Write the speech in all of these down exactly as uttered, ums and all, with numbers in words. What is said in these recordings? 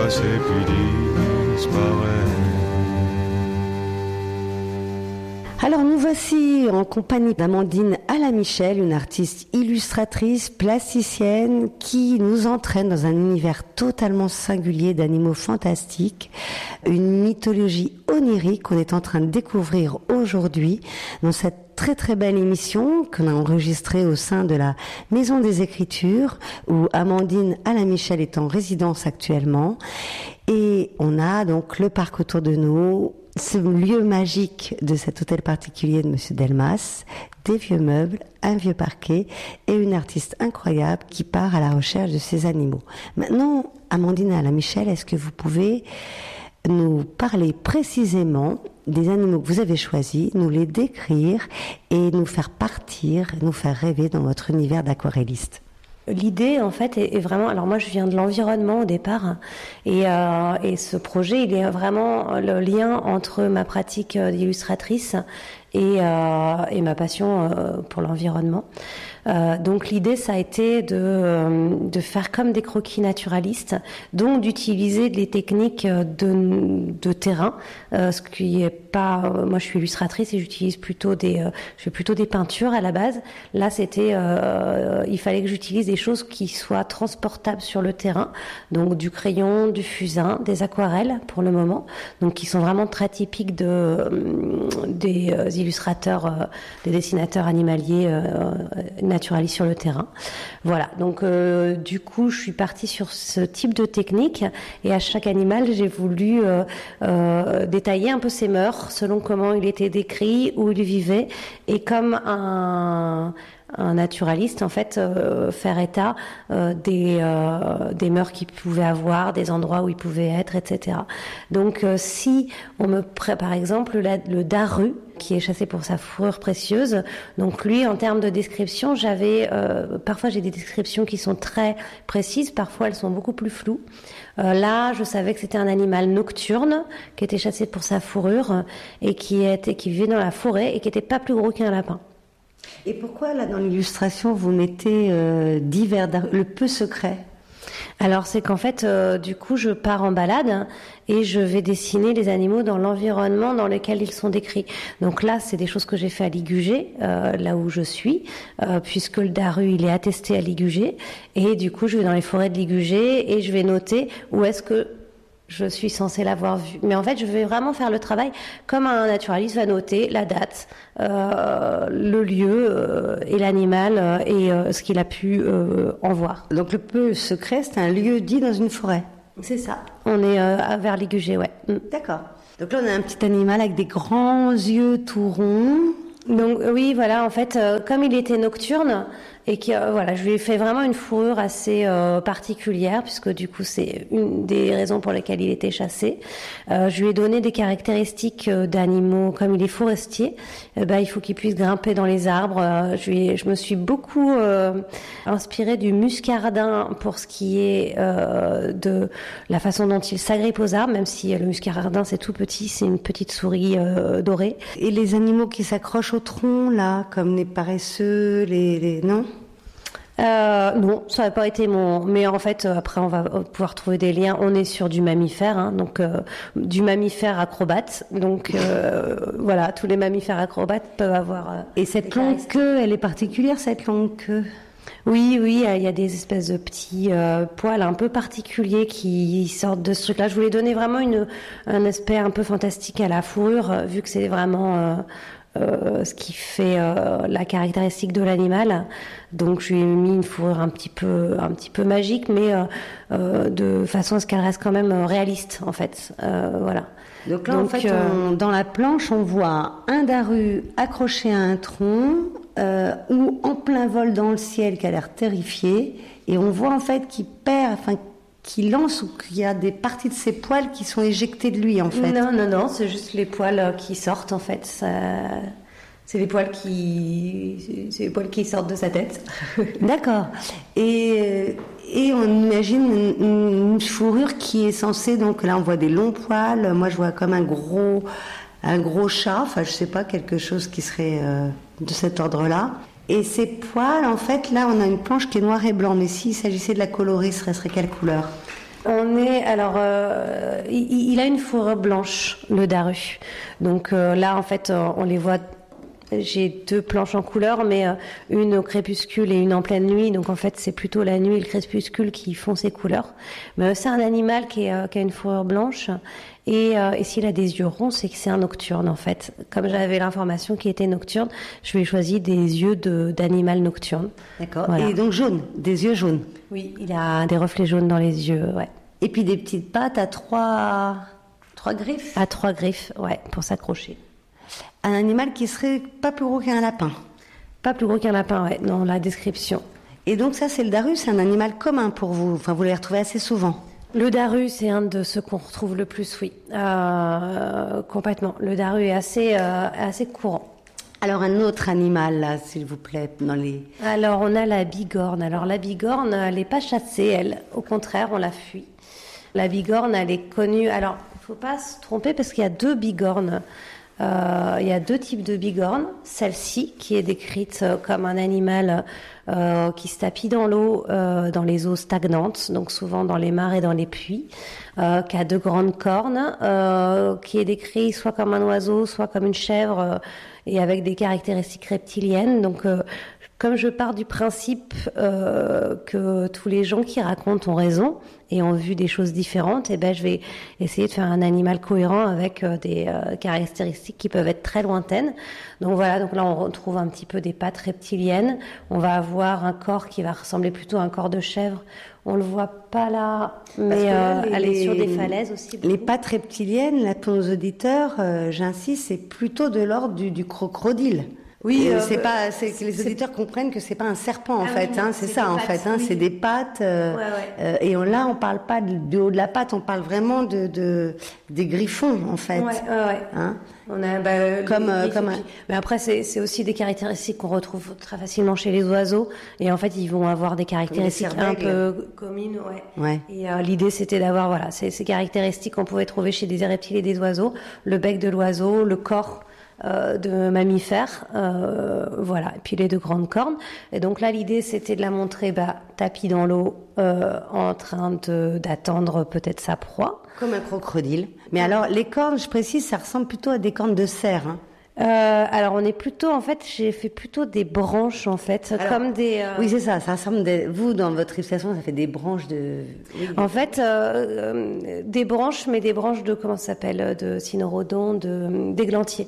passe et puis disparaît. Alors nous voici en compagnie d'Amandine Alamichel, une artiste illustratrice, plasticienne, qui nous entraîne dans un univers totalement singulier d'animaux fantastiques, une mythologie onirique qu'on est en train de découvrir aujourd'hui dans cette très très belle émission qu'on a enregistrée au sein de la Maison des Écritures, où Amandine Alamichel est en résidence actuellement. Et on a donc le parc autour de nous, ce lieu magique de cet hôtel particulier de Monsieur Delmas, des vieux meubles, un vieux parquet et une artiste incroyable qui part à la recherche de ces animaux. Maintenant, Amandine Alamichel, est-ce que vous pouvez nous parler précisément des animaux que vous avez choisis, nous les décrire et nous faire partir, nous faire rêver dans votre univers d'aquarelliste? L'idée, en fait, est, est vraiment... Alors moi, je viens de l'environnement au départ, et, euh, et ce projet, il est vraiment le lien entre ma pratique d'illustratrice et, euh, et ma passion euh, pour l'environnement. Euh, donc l'idée, ça a été de, euh, de faire comme des croquis naturalistes, donc d'utiliser les techniques de, de terrain, euh, ce qui est pas... Euh, moi, je suis illustratrice et j'utilise plutôt des, euh, je fais plutôt des peintures à la base. Là, c'était, euh, il fallait que j'utilise des choses qui soient transportables sur le terrain, donc du crayon, du fusain, des aquarelles pour le moment, donc qui sont vraiment très typiques de euh, des euh, illustrateurs, euh, des dessinateurs animaliers euh, naturalistes sur le terrain. Voilà, donc euh, du coup, je suis partie sur ce type de technique et à chaque animal, j'ai voulu euh, euh, détailler un peu ses mœurs selon comment il était décrit, où il vivait, et comme un un naturaliste, en fait, euh, faire état euh, des, euh, des mœurs qu'il pouvait avoir, des endroits où il pouvait être, et cetera. Donc, euh, si on me prête, par exemple, la, le daru, qui est chassé pour sa fourrure précieuse, donc lui, en termes de description, j'avais, euh, parfois j'ai des descriptions qui sont très précises, parfois elles sont beaucoup plus floues. Euh, là, je savais que c'était un animal nocturne, qui était chassé pour sa fourrure, et qui était, qui vivait dans la forêt, et qui était pas plus gros qu'un lapin. Et pourquoi, là, dans l'illustration, vous mettez euh, divers, le peu secret? Alors, c'est qu'en fait, euh, du coup, je pars en balade et je vais dessiner les animaux dans l'environnement dans lequel ils sont décrits. Donc là, c'est des choses que j'ai fait à Ligugé, euh, là où je suis, euh, puisque le daru, il est attesté à Ligugé. Et du coup, je vais dans les forêts de Ligugé et je vais noter où est-ce que je suis censée l'avoir vu. Mais en fait, je vais vraiment faire le travail comme un naturaliste va noter la date, euh, le lieu euh, et l'animal euh, et euh, ce qu'il a pu euh, en voir. Donc le peu secret, c'est un lieu dit dans une forêt. C'est ça. On est euh, vers Ligugé, ouais. Mm. D'accord. Donc là, on a un petit animal avec des grands yeux tout ronds. Donc oui, voilà, en fait, euh, comme il était nocturne et que euh, voilà, je lui ai fait vraiment une fourrure assez euh, particulière puisque du coup c'est une des raisons pour lesquelles il était chassé. Euh, je lui ai donné des caractéristiques euh, d'animaux, comme il est forestier, euh, bah, il faut qu'il puisse grimper dans les arbres. Euh, je, lui ai, je me suis beaucoup euh, inspirée du muscardin pour ce qui est euh, de la façon dont il s'agrippe aux arbres, même si le muscardin c'est tout petit, c'est une petite souris euh, dorée. Et les animaux qui s'accrochent au tronc, là, comme les paresseux, les... les... non ? Euh, non, ça n'a pas été mon... Mais en fait, après, on va pouvoir trouver des liens. On est sur du mammifère, hein, donc euh, du mammifère acrobate. Donc euh, voilà, tous les mammifères acrobates peuvent avoir... Euh, Et cette longue queue, elle est particulière, cette longue queue ? Oui, oui, il y a des espèces de petits euh, poils un peu particuliers qui sortent de ce truc-là. Je voulais donner vraiment une, un aspect un peu fantastique à la fourrure, vu que c'est vraiment... Euh, Euh, ce qui fait euh, la caractéristique de l'animal. Donc je lui ai mis une fourrure un petit peu, un petit peu magique, mais euh, euh, de façon à ce qu'elle reste quand même réaliste, en fait. Euh, voilà. Donc là, Donc, en fait, euh... on, dans la planche, on voit un daru accroché à un tronc euh, ou en plein vol dans le ciel, qui a l'air terrifié, et on voit en fait qu'il perd, enfin qui lance ou qu'il y a des parties de ses poils qui sont éjectées de lui, en fait. Non, non, non, c'est juste les poils qui sortent, en fait. Ça... C'est les poils qui, c'est les poils qui sortent de sa tête. D'accord. Et, et on imagine une, une fourrure qui est censée, donc là on voit des longs poils. Moi je vois comme un gros, un gros chat. Enfin je sais pas, quelque chose qui serait euh, de cet ordre-là. Et ces poils, en fait, là on a une planche qui est noire et blanc. Mais s'il s'agissait de la colorer, ce serait, serait quelle couleur ? On est alors, euh, il, il a une fourrure blanche, le daru. Donc euh, là, en fait, on les voit. J'ai deux planches en couleur, mais euh, une au crépuscule et une en pleine nuit. Donc en fait, c'est plutôt la nuit et le crépuscule qui font ces couleurs. Mais euh, c'est un animal qui, est, euh, qui a une fourrure blanche. Et, euh, et s'il a des yeux ronds, c'est que c'est un nocturne en fait. Comme j'avais l'information qu'il était nocturne, je lui ai choisi des yeux de, d'animal nocturne. D'accord. Voilà. Et donc jaune, des yeux jaunes. Oui, il a des reflets jaunes dans les yeux, ouais. Et puis des petites pattes à trois, trois griffes. À trois griffes, ouais, pour s'accrocher. Un animal qui serait pas plus gros qu'un lapin. Pas plus gros qu'un lapin, ouais, dans la description. Et donc ça, c'est le daru, c'est un animal commun pour vous. Enfin, vous les retrouvez assez souvent. Le daru, c'est un de ceux qu'on retrouve le plus, oui, euh, complètement. Le daru est assez, euh, assez courant. Alors un autre animal, là, s'il vous plaît, dans les... Alors on a la bigorne. Alors la bigorne, elle n'est pas chassée, elle. Au contraire, on la fuit. La bigorne, elle est connue. Alors, il ne faut pas se tromper parce qu'il y a deux bigornes. Euh, il y a deux types de bigornes. Celle-ci, qui est décrite comme un animal euh, qui se tapit dans l'eau, euh, dans les eaux stagnantes, donc souvent dans les mares et dans les puits, euh, qui a deux grandes cornes, euh, qui est décrit soit comme un oiseau, soit comme une chèvre, euh, et avec des caractéristiques reptiliennes. Donc, euh, comme je pars du principe euh, que tous les gens qui racontent ont raison et ont vu des choses différentes, eh ben je vais essayer de faire un animal cohérent avec euh, des euh, caractéristiques qui peuvent être très lointaines. Donc voilà, donc là on retrouve un petit peu des pattes reptiliennes. On va avoir un corps qui va ressembler plutôt à un corps de chèvre. On le voit pas là, mais là, euh, les, elle est sur des falaises aussi. Les pattes reptiliennes, là pour nos auditeurs, euh, j'insiste, c'est plutôt de l'ordre du, du crocodile. Oui, euh, c'est pas, c'est que les auditeurs comprennent que c'est pas un serpent en ah fait, oui, hein, c'est, c'est ça en pattes, fait, hein, oui. C'est des pattes. Euh, ouais, ouais. Euh, et on, là, on parle pas du haut de la patte, on parle vraiment de, de des griffons en fait. Ouais, ouais. Hein on a bah, comme euh, comme. Un... Mais après, c'est, c'est aussi des caractéristiques qu'on retrouve très facilement chez les oiseaux, et en fait, ils vont avoir des caractéristiques un peu communes, ouais. ouais. Et euh, l'idée, c'était d'avoir voilà, ces, ces caractéristiques qu'on pouvait trouver chez des reptiles et des oiseaux, le bec de l'oiseau, le corps. Euh, de mammifères, euh, voilà, et puis les deux grandes cornes. Et donc là, l'idée, c'était de la montrer bah, tapis dans l'eau, euh, en train de, d'attendre peut-être sa proie. Comme un crocodile. Mais alors, les cornes, je précise, ça ressemble plutôt à des cornes de cerf. Hein. Euh, alors on est plutôt, en fait, j'ai fait plutôt des branches, en fait, alors, comme des. Euh... Oui, c'est ça. Ça ressemble. Des... Vous, dans votre illustration, ça fait des branches de. Oui, en fait, euh, euh, des branches, mais des branches de comment ça s'appelle, de cynorhodon, de d'églantier.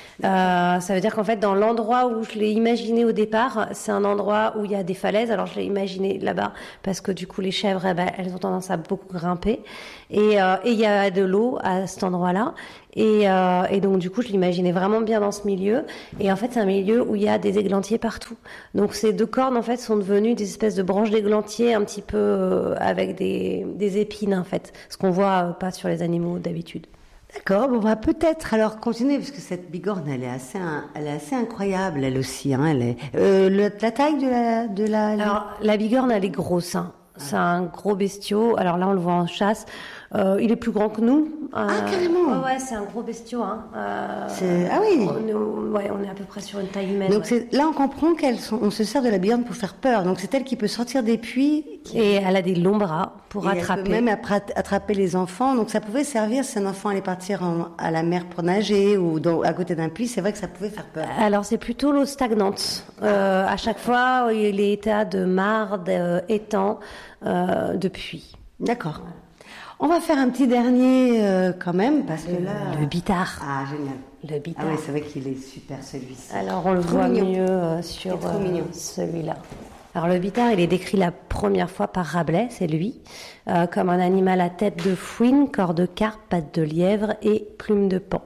Euh, ça veut dire qu'en fait, dans l'endroit où je l'ai imaginé au départ, c'est un endroit où il y a des falaises. Alors, je l'ai imaginé là-bas parce que du coup, les chèvres, eh ben, elles ont tendance à beaucoup grimper. Et euh, et il y a de l'eau à cet endroit-là. Et, euh, et donc, du coup, je l'imaginais vraiment bien dans ce milieu. Et en fait, c'est un milieu où il y a des églantiers partout. Donc, ces deux cornes, en fait, sont devenues des espèces de branches d'églantiers un petit peu euh, avec des, des épines, en fait. Ce qu'on voit euh, pas sur les animaux d'habitude. D'accord, bon, on va peut-être alors continuer parce que cette bigorne, elle est assez, elle est assez incroyable, elle aussi. Hein, elle est. Euh, le, la taille de la, de la. Alors la bigorne, elle est grosse. Hein. C'est un gros bestiau. Alors là, on le voit en chasse. Euh, il est plus grand que nous. Ah, euh, carrément. Ouais, ouais, c'est un gros bestiau. Hein. Euh, c'est... Ah oui. On est, ouais, on est à peu près sur une taille humaine. Donc ouais. c'est... là, on comprend qu'on se sert de la bigorne pour faire peur. Donc c'est elle qui peut sortir des puits. Qui... Et elle a des longs bras pour et attraper. Elle peut même attraper les enfants. Donc ça pouvait servir si un enfant allait partir en, à la mer pour nager ou dans, à côté d'un puits. C'est vrai que ça pouvait faire peur. Alors c'est plutôt l'eau stagnante. Euh, à chaque fois, il est état de mare, d'étang, euh, de puits. D'accord. Voilà. On va faire un petit dernier euh, quand même parce que là le bitard. Ah génial. Le bitard. Ah oui, c'est vrai qu'il est super celui-ci. Alors on le trop voit mignon. mieux euh, sur euh, celui-là. Alors le bitard, il est décrit la première fois par Rabelais, c'est lui, euh, comme un animal à tête de fouine, corps de carpe, pattes de lièvre et plumes de paon.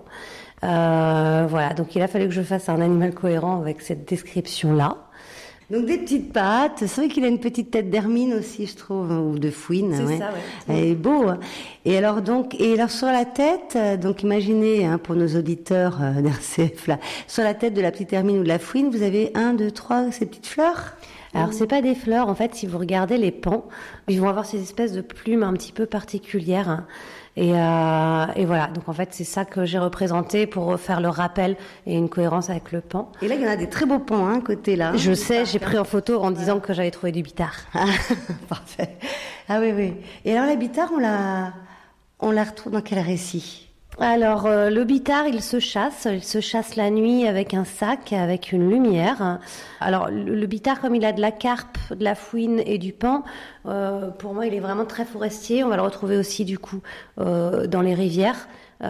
Euh, voilà, donc il a fallu que je fasse un animal cohérent avec cette description-là. Donc des petites pattes, c'est vrai qu'il a une petite tête d'hermine aussi, je trouve, ou de fouine. C'est ouais. ça, ouais. Elle est beau. Et alors donc, et alors sur la tête, donc imaginez hein, pour nos auditeurs euh, d'R C F là, sur la tête de la petite hermine ou de la fouine, vous avez un, deux, trois, ces petites fleurs. Alors c'est pas des fleurs, en fait, si vous regardez les pans, ils vont avoir ces espèces de plumes un petit peu particulières. Et, euh, et voilà, donc en fait c'est ça que j'ai représenté pour faire le rappel et une cohérence avec le pan. Et là il y en a des très beaux pans, hein, côté là. Je sais, j'ai pris en photo en disant que j'avais trouvé du bitard. Ah, parfait. Ah oui, oui. Et alors la bitard, on la, on la retrouve dans quel récit ? Alors, euh, le bitard, il se chasse. Il se chasse la nuit avec un sac, avec une lumière. Alors, le, le bitard, comme il a de la carpe, de la fouine et du paon, euh, pour moi, il est vraiment très forestier. On va le retrouver aussi, du coup, euh, dans les rivières.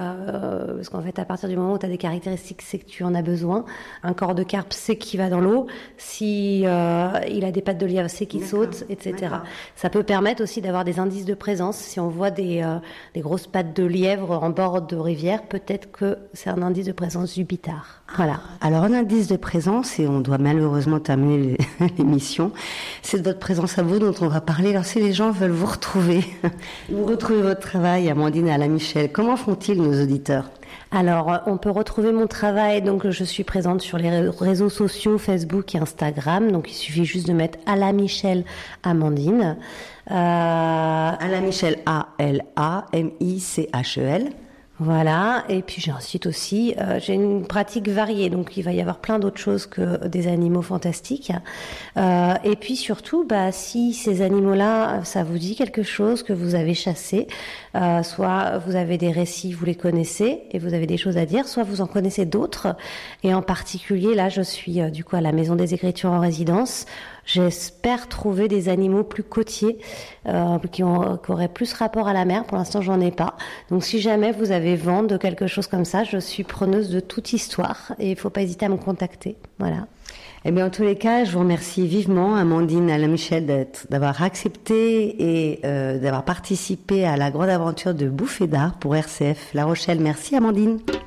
Euh, parce qu'en fait, à partir du moment où tu as des caractéristiques, c'est que tu en as besoin. Un corps de carpe, c'est qu'il va dans l'eau. Si euh, il a des pattes de lièvre, c'est qu'il saute, et cetera. D'accord. Ça peut permettre aussi d'avoir des indices de présence. Si on voit des, euh, des grosses pattes de lièvre en bord de rivière, peut-être que c'est un indice de présence du bitard. Voilà. Alors, un indice de présence, et on doit malheureusement terminer l'émission, c'est de votre présence à vous dont on va parler. Alors, si les gens veulent vous retrouver, vous retrouver votre travail, Amandine Ala-Michel, comment font-ils nos auditeurs ? Alors, on peut retrouver mon travail, donc je suis présente sur les réseaux sociaux, Facebook et Instagram, donc il suffit juste de mettre Ala-Michel Amandine. Euh... Ala-Michel, A L A M I C H E L. Voilà, et puis j'ai un site aussi, euh, j'ai une pratique variée, donc il va y avoir plein d'autres choses que des animaux fantastiques. Euh, et puis surtout, bah, si ces animaux-là, ça vous dit quelque chose que vous avez chassé, euh, soit vous avez des récits, vous les connaissez et vous avez des choses à dire, soit vous en connaissez d'autres. Et en particulier, là, je suis euh, du coup à la Maison des Écritures en résidence. J'espère trouver des animaux plus côtiers, euh, qui, ont, qui auraient plus rapport à la mer. Pour l'instant, j'en ai pas. Donc, si jamais vous avez vent de quelque chose comme ça, je suis preneuse de toute histoire et il faut pas hésiter à me contacter. Voilà. Eh bien, en tous les cas, je vous remercie vivement, Amandine Ala-Michel, d'avoir accepté et euh, d'avoir participé à la grande aventure de Bouffée d'art pour R C F La Rochelle. Merci, Amandine.